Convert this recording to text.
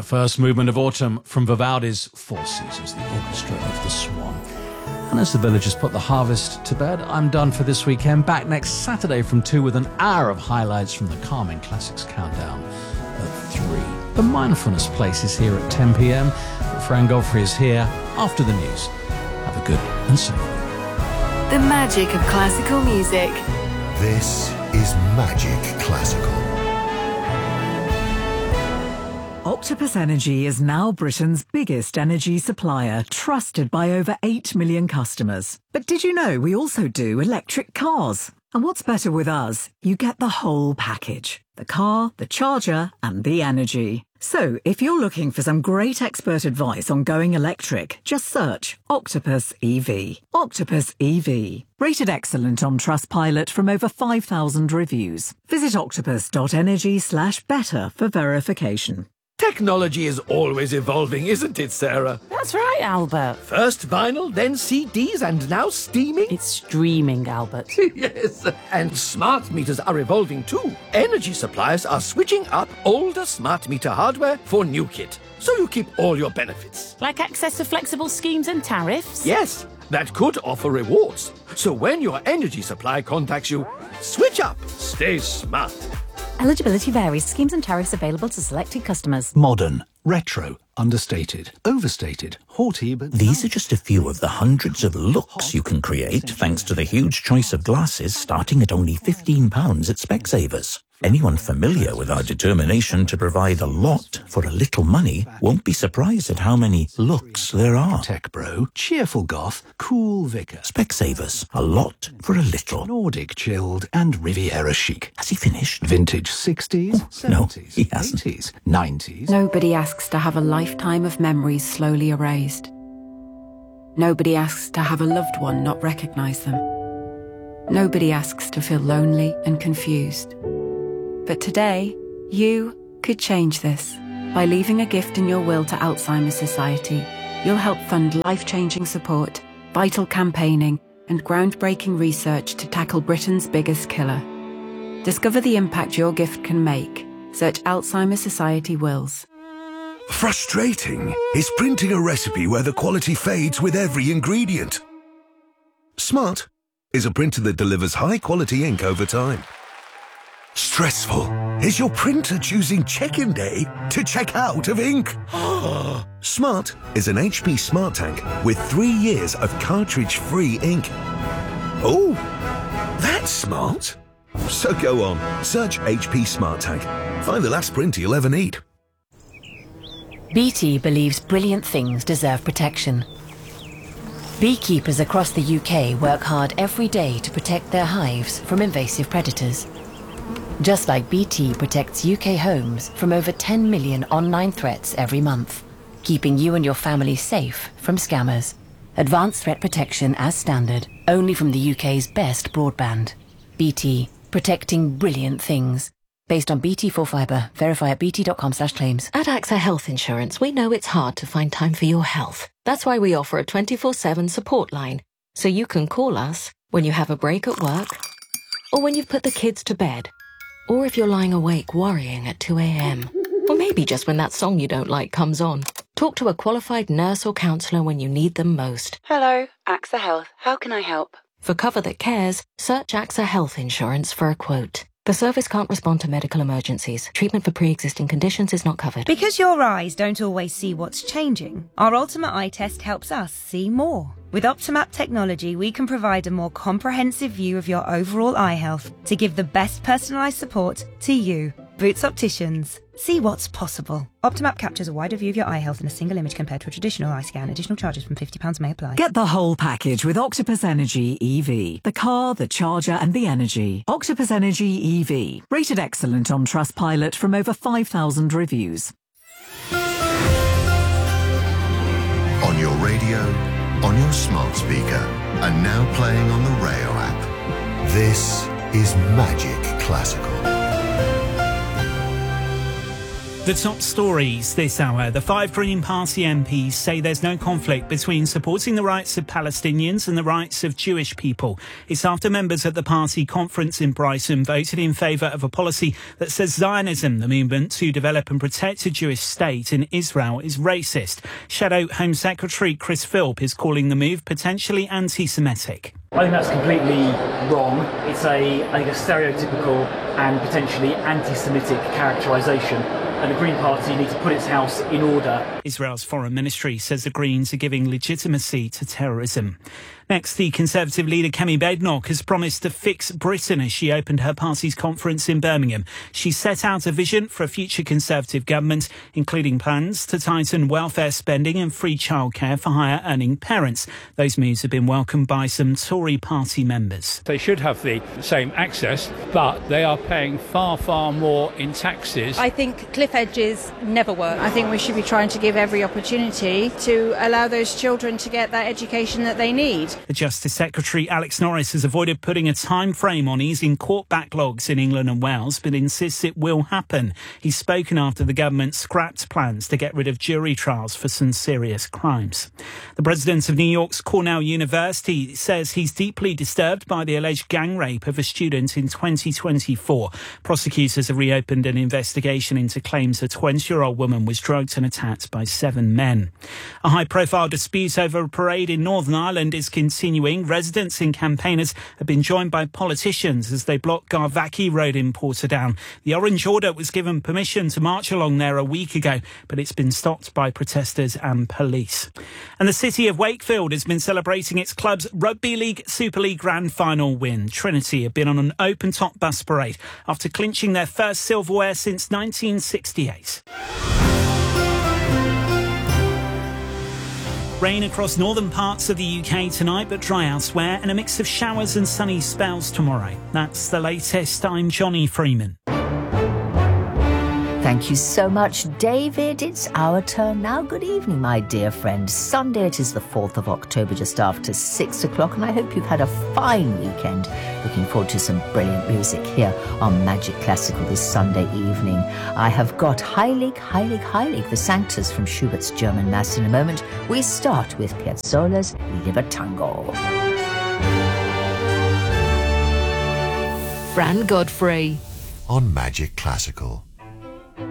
the first movement of Autumn from Vivaldi's Four Seasons, the orchestra of the Swan. And as the villagers put the harvest to bed, I'm done for this weekend. Back next Saturday from 2 with an hour of highlights from the Calming Classics Countdown at 3. The Mindfulness Place is here at 10 p.m. Fran Godfrey is here after the news. Have a good and safe week. The magic of classical music. This is Magic Classical. Octopus Energy is now Britain's biggest energy supplier, trusted by over 8 million customers. But did you know we also do electric cars? And what's better with us? You get the whole package. The car, the charger, and the energy. So, if you're looking for some great expert advice on going electric, just search Octopus EV. Octopus EV. Rated excellent on Trustpilot from over 5,000 reviews. Visit octopus.energy/better for verification. Technology is always evolving, isn't it, Sarah? That's right, Albert. First vinyl, then CDs, and now streaming? It's streaming, Albert. Yes, and smart meters are evolving too. Energy suppliers are switching up older smart meter hardware for new kit, so you keep all your benefits. Like access to flexible schemes and tariffs? Yes, that could offer rewards. So when your energy supplier contacts you, switch up, stay smart. Eligibility varies. Schemes and tariffs available to selected customers. Modern, retro, understated, overstated, haughty, but... These are just a few of the hundreds of looks you can create thanks to the huge choice of glasses starting at only £15 at Specsavers. Anyone familiar with our determination to provide a lot for a little money won't be surprised at how many looks there are. Tech bro, cheerful goth, cool vicar. Specsavers, a lot for a little. Nordic chilled and Riviera chic. Has he finished? Vintage 60s, 70s, no, he hasn't. 80s, 90s. Nobody asks to have a lifetime of memories slowly erased. Nobody asks to have a loved one not recognise them. Nobody asks to feel lonely and confused. But today, you could change this. By leaving a gift in your will to Alzheimer's Society, you'll help fund life-changing support, vital campaigning, and groundbreaking research to tackle Britain's biggest killer. Discover the impact your gift can make. Search Alzheimer's Society Wills. Frustrating is printing a recipe where the quality fades with every ingredient. Smart is a printer that delivers high-quality ink over time. Stressful is your printer choosing check-in day to check out of ink. Smart is an HP Smart Tank with 3 years of cartridge-free ink. Oh, that's smart. So go on, search HP Smart Tank. Find the last printer you'll ever need. BT believes brilliant things deserve protection. Beekeepers across the UK work hard every day to protect their hives from invasive predators. Just like BT protects UK homes from over 10 million online threats every month, keeping you and your family safe from scammers. Advanced threat protection as standard, only from the UK's best broadband. BT, protecting brilliant things. Based on BT4 Fibre. Verify at bt.com/claims. At AXA Health Insurance, we know it's hard to find time for your health. That's why we offer a 24/7 support line, so you can call us when you have a break at work, or when you've put the kids to bed, or if you're lying awake worrying at 2 a.m, or maybe just when that song you don't like comes on. Talk to a qualified nurse or counsellor when you need them most. Hello, AXA Health. How can I help? For cover that cares, search AXA Health Insurance for a quote. The service can't respond to medical emergencies. Treatment for pre-existing conditions is not covered. Because your eyes don't always see what's changing, our Ultimate Eye Test helps us see more. With Optimap technology, we can provide a more comprehensive view of your overall eye health to give the best personalised support to you. Boots Opticians. See what's possible. Optimap captures a wider view of your eye health in a single image compared to a traditional eye scan. Additional charges from £50 may apply. Get the whole package with Octopus Energy EV. The car, the charger, and the energy. Octopus Energy EV. Rated excellent on Trustpilot from over 5,000 reviews. On your radio, on your smart speaker, and now playing on the Rayo app. This is Magic Classical. The top stories this hour. The 5 Green Party MPs say there's no conflict between supporting the rights of Palestinians and the rights of Jewish people. It's after members at the party conference in Brighton voted in favour of a policy that says Zionism, the movement to develop and protect a Jewish state in Israel, is racist. Shadow Home Secretary Chris Philp is calling the move potentially anti-Semitic. I think that's completely wrong. It's a stereotypical and potentially anti-Semitic characterisation. And the Green Party needs to put its house in order. Israel's foreign ministry says the Greens are giving legitimacy to terrorism. Next, the Conservative leader Kemi Badenoch has promised to fix Britain as she opened her party's conference in Birmingham. She set out a vision for a future Conservative government, including plans to tighten welfare spending and free childcare for higher-earning parents. Those moves have been welcomed by some Tory party members. They should have the same access, but they are paying far, far more in taxes. I think cliff edges never work. I think we should be trying to give every opportunity to allow those children to get that education that they need. The Justice Secretary Alex Norris has avoided putting a time frame on easing court backlogs in England and Wales, but insists it will happen. He's spoken after the government scrapped plans to get rid of jury trials for some serious crimes. The president of New York's Cornell University says he's deeply disturbed by the alleged gang rape of a student in 2024. Prosecutors have reopened an investigation into claims a 20-year-old woman was drugged and attacked by 7 men. A high-profile dispute over a parade in Northern Ireland is continuing. Residents and campaigners have been joined by politicians as they block Garvackie Road in Portadown. The Orange Order was given permission to march along there a week ago, but it's been stopped by protesters and police. And the city of Wakefield has been celebrating its club's Rugby League Super League Grand Final win. Trinity have been on an open-top bus parade after clinching their first silverware since 1968. Rain across northern parts of the UK tonight, but dry elsewhere, and a mix of showers and sunny spells tomorrow. That's the latest. I'm Johnny Freeman. Thank you so much, David. It's our turn now. Good evening, my dear friend. Sunday, it is the 4th of October, just after 6 o'clock, and I hope you've had a fine weekend. Looking forward to some brilliant music here on Magic Classical this Sunday evening. I have got Heilig, Heilig, Heilig, the Sanctus from Schubert's German Mass in a moment. We start with Piazzolla's Libertango. Fran Godfrey on Magic Classical.